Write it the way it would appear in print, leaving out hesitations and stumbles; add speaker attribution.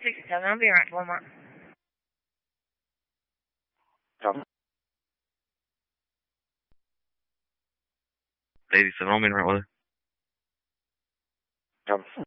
Speaker 1: 667, I'll be right, Walmart.
Speaker 2: Lady said, I'm in right with her.